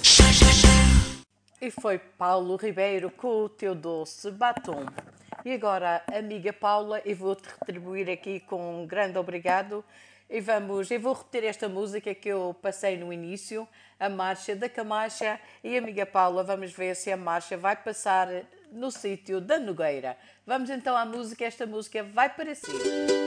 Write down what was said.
E foi Paulo Ribeiro com o teu doce batom. E agora, amiga Paula, eu vou-te retribuir aqui com um grande obrigado. Eu vou repetir esta música que eu passei no início, a Marcha da Camacha. E amiga Paula, vamos ver se a marcha vai passar no sítio da Nogueira. Vamos então à música, esta música vai para si.